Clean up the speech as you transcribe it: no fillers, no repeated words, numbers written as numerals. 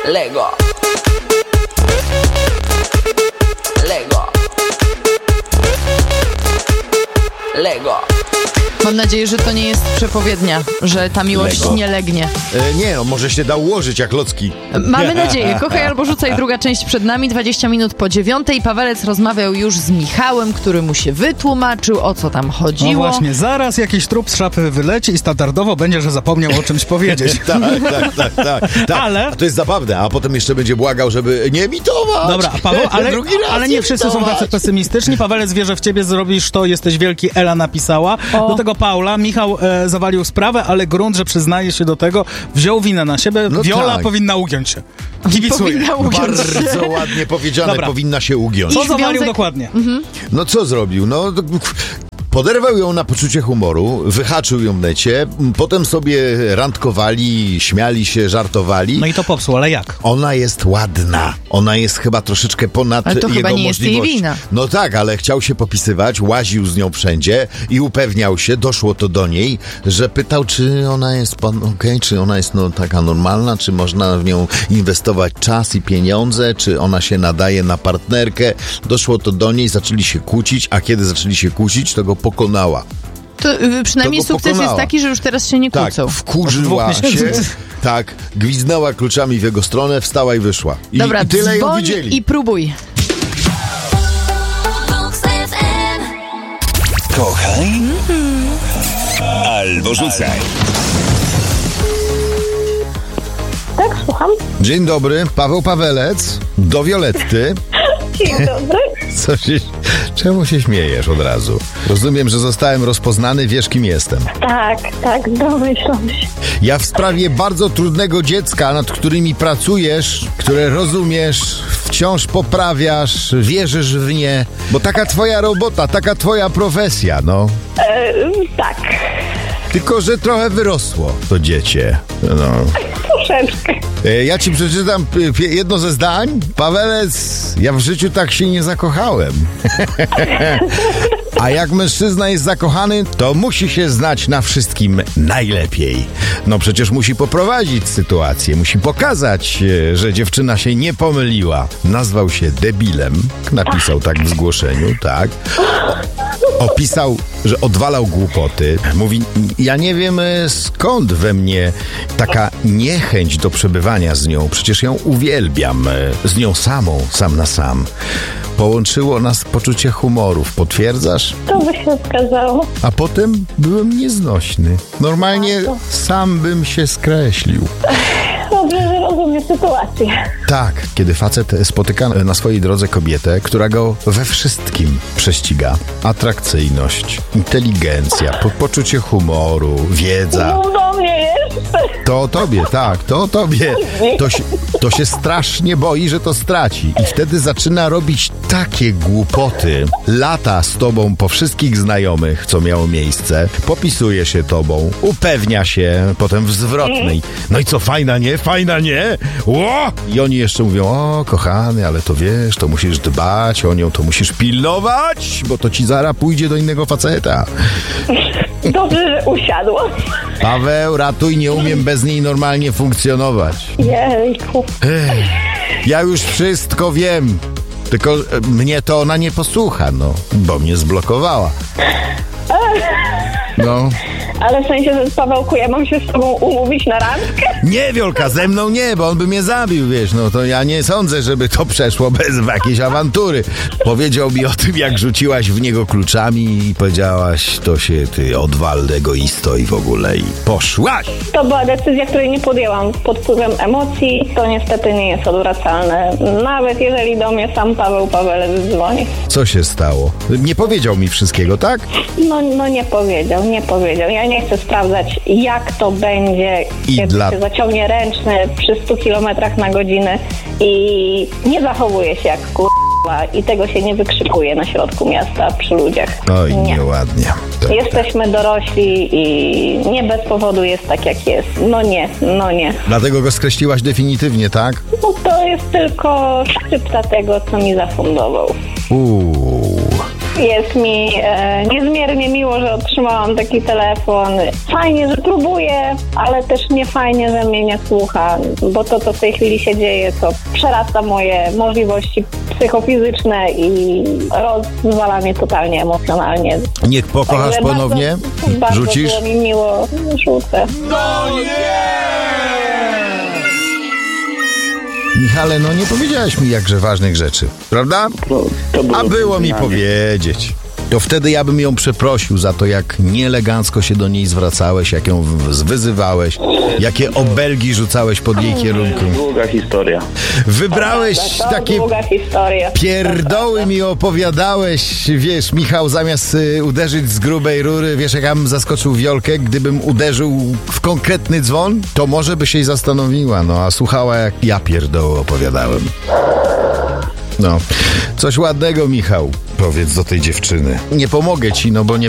Lego. Lego. Lego. Mam nadzieję, że to nie jest przepowiednia, że ta miłość Lego. nie legnie. Nie, może się da ułożyć jak klocki. Mamy nadzieję. Kochaj albo rzucaj, druga część przed nami, 20 minut po 9:00. Pawelec rozmawiał już z Michałem, który mu się wytłumaczył, o co tam chodziło. No właśnie, zaraz jakiś trup z szafy wyleci i standardowo będzie, że zapomniał o czymś powiedzieć. Tak. Ale- A to jest zabawne, a potem jeszcze będzie błagał, żeby nie emitować. Dobra, Paweł, Drugi raz ale nie wszyscy są tacy emitować. pesymistyczni. Pawelec wie, że w ciebie zrobisz to, jesteś wielki, Ela napisała. Do tego Paula, Michał zawalił sprawę, ale grunt, że przyznaje się do tego, wziął winę na siebie. No Wiola tak. powinna ugiąć się. Kibicuję. Powinna ugiąć się. Bardzo ładnie powiedziane, Dobra. powinna się ugiąć. Co I zawalił związek- dokładnie? No co zrobił? No... Poderwał ją na poczucie humoru, wyhaczył ją w necie, potem sobie randkowali, śmiali się, żartowali. No i to popsuł, ale jak? Ona jest ładna. Ona jest chyba troszeczkę ponad Ale to jego chyba nie jest jej możliwości. wina. No tak, ale chciał się popisywać, łaził z nią wszędzie i upewniał się, doszło to do niej, że pytał, czy ona jest okej, czy ona jest taka normalna, czy można w nią inwestować czas i pieniądze, czy ona się nadaje na partnerkę. Doszło to do niej, zaczęli się kłócić, a kiedy zaczęli się kłócić, to go pokonała. To przynajmniej To go sukces pokonała. jest taki, że już teraz się nie Tak, kłócą. wkurzyła Od 2 się, miesięcy. tak, gwizdnęła kluczami w jego stronę, wstała i wyszła. Dobra, I tyle ją dzwoń widzieli. i próbuj. Kochaj albo rzucaj. Tak, słucham. Dzień dobry, Paweł Pawelec, do Violetty. Dzień dobry. Czemu się śmiejesz od razu? Rozumiem, że zostałem rozpoznany, wiesz kim jestem. Tak, domyślam się. Ja w sprawie bardzo trudnego dziecka, nad którymi pracujesz, które rozumiesz, wciąż poprawiasz, wierzysz w nie, bo taka twoja robota, taka twoja profesja, no. Tak, Tylko, że trochę wyrosło to dziecię, no. troszeczkę. Ja ci przeczytam jedno ze zdań. Pawelec, ja w życiu tak się nie zakochałem. A jak mężczyzna jest zakochany, to musi się znać na wszystkim najlepiej. No przecież musi poprowadzić sytuację, musi pokazać, że dziewczyna się nie pomyliła. Nazwał się debilem, napisał tak w zgłoszeniu, tak. Opisał, że odwalał głupoty. Mówi, ja nie wiem skąd we mnie taka niechęć do przebywania z nią. Przecież ją uwielbiam. Z nią samą, sam na sam. Połączyło nas poczucie humorów. Potwierdzasz? To by się zgadzało. A potem byłem nieznośny. Normalnie sam bym się skreślił. Dobrze, że rozumiem sytuację. Tak, kiedy facet spotyka na swojej drodze kobietę, która go we wszystkim prześciga. Atrakcyjność, inteligencja, poczucie humoru, wiedza. Mów do mnie jeszcze. To o tobie, tak, to o tobie. To się strasznie boi, że to straci. I wtedy zaczyna robić takie głupoty. Lata z tobą po wszystkich znajomych, co miało miejsce. Popisuje się tobą, upewnia się, potem w zwrotnej. No i co, fajna nie? Fajna nie? Ło! I oni jeszcze mówią, o kochany, ale to wiesz, to musisz dbać o nią, to musisz pilnować, bo to ci zaraz pójdzie do innego faceta. Dobrze, że usiadłam. Paweł, ratuj, nie umiem bez niej normalnie funkcjonować. Jejku. Ja już wszystko wiem, tylko mnie to ona nie posłucha, no, bo mnie zblokowała. No. Ale w sensie, że Pawełku, ja mam się z tobą umówić na randkę? Nie, Wiolka, ze mną nie, bo on by mnie zabił, wiesz, no to ja nie sądzę, żeby to przeszło bez jakiejś awantury. Powiedział mi o tym, jak rzuciłaś w niego kluczami i powiedziałaś, to się ty odwal, egoisto i w ogóle i poszłaś. To była decyzja, której nie podjęłam pod wpływem emocji. To niestety nie jest odwracalne. Nawet jeżeli do mnie sam Paweł Pawelec dzwoni. Co się stało? Nie powiedział mi wszystkiego, tak? No nie powiedział. Ja nie chcę sprawdzać, jak to będzie, I kiedy się zaciągnie ręczny przy 100 km na godzinę i nie zachowuje się jak k***a i tego się nie wykrzykuje na środku miasta przy ludziach. Oj, Nie. nieładnie. Tak. Jesteśmy dorośli i nie bez powodu jest tak, jak jest. No nie. Dlatego go skreśliłaś definitywnie, tak? No to jest tylko szczypta tego, co mi zafundował. Jest mi niezmiernie miło, że otrzymałam taki telefon. Fajnie, że próbuję, ale też nie fajnie, że mnie nie słucha, bo to, co w tej chwili się dzieje, to przerasta moje możliwości psychofizyczne i rozwala mnie totalnie emocjonalnie. Niech pokochasz Także ponownie? Bardzo Rzucisz? było mi miło, rzucę. Michale, no nie powiedziałeś mi jakże ważnych rzeczy, prawda? To było A było mi znanie. powiedzieć. To wtedy ja bym ją przeprosił za to, jak nieelegancko się do niej zwracałeś, jak ją wyzywałeś, jakie obelgi rzucałeś pod jej kierunkiem. Długa historia. Wybrałeś To takie długa historia. pierdoły mi opowiadałeś, wiesz, Michał, zamiast uderzyć z grubej rury, wiesz, jak ja bym zaskoczył Wiolkę, gdybym uderzył w konkretny dzwon, to może by się jej zastanowiła, no, a słuchała, jak ja pierdoły opowiadałem. No, coś ładnego, Michał, powiedz do tej dziewczyny. Nie pomogę ci, no bo nie